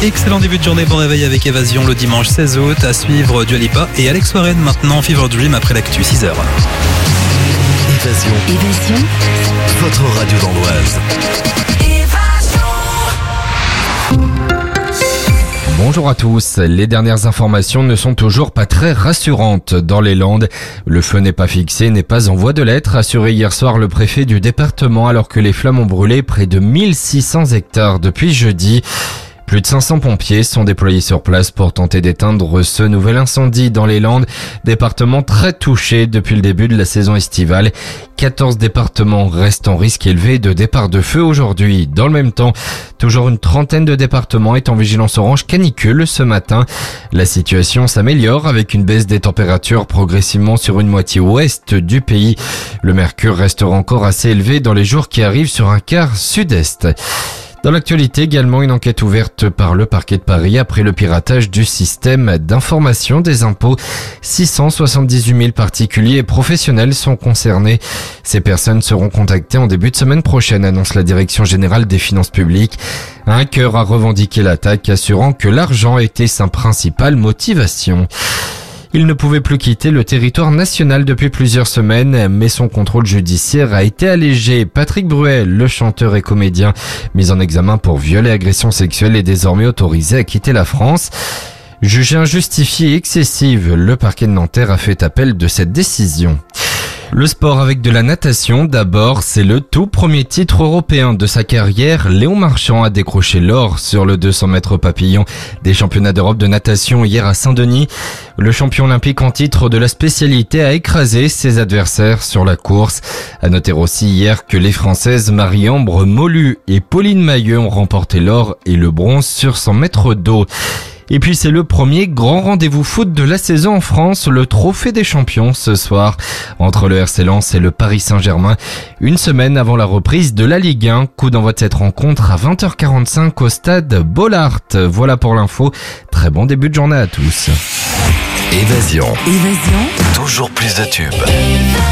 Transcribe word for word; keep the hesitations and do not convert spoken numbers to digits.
Excellent début de journée, bon réveil avec Évasion le dimanche seize août. À suivre Dua Lipa et Alex Warren maintenant, Fever Dream après l'actu six heures. Évasion. Évasion. Votre radio dans l'Oise. Bonjour à tous. Les dernières informations ne sont toujours pas très rassurantes dans les Landes. Le feu n'est pas fixé, n'est pas en voie de l'être, assuré hier soir le préfet du département alors que les flammes ont brûlé près de mille six cents hectares depuis jeudi. Plus de cinq cents pompiers sont déployés sur place pour tenter d'éteindre ce nouvel incendie dans les Landes, département très touché depuis le début de la saison estivale. quatorze départements restent en risque élevé de départ de feu aujourd'hui. Dans le même temps, toujours une trentaine de départements est en vigilance orange canicule ce matin. La situation s'améliore avec une baisse des températures progressivement sur une moitié ouest du pays. Le mercure restera encore assez élevé dans les jours qui arrivent sur un quart sud-est. Dans l'actualité également, une enquête ouverte par le parquet de Paris après le piratage du système d'information des impôts. six cent soixante-dix-huit mille particuliers et professionnels sont concernés. Ces personnes seront contactées en début de semaine prochaine, annonce la Direction générale des finances publiques. Un hacker a revendiqué l'attaque, assurant que l'argent était sa principale motivation. Il ne pouvait plus quitter le territoire national depuis plusieurs semaines, mais son contrôle judiciaire a été allégé. Patrick Bruel, le chanteur et comédien, mis en examen pour viol et agression sexuelle, est désormais autorisé à quitter la France. Jugé injustifié et excessive, le parquet de Nanterre a fait appel de cette décision. Le sport avec de la natation, d'abord, c'est le tout premier titre européen de sa carrière. Léon Marchand a décroché l'or sur le deux cents mètres papillon des championnats d'Europe de natation hier à Saint-Denis. Le champion olympique en titre de la spécialité a écrasé ses adversaires sur la course. À noter aussi hier que les Françaises Marie-Ambre Molu et Pauline Mailleux ont remporté l'or et le bronze sur cent mètres d'eau. Et puis c'est le premier grand rendez-vous foot de la saison en France, le Trophée des Champions ce soir, entre le R C Lens et le Paris Saint-Germain, une semaine avant la reprise de la Ligue un. Coup d'envoi de cette rencontre à vingt heures quarante-cinq au stade Bollaert. Voilà pour l'info, très bon début de journée à tous. Évasion. Évasion. Toujours plus de tubes.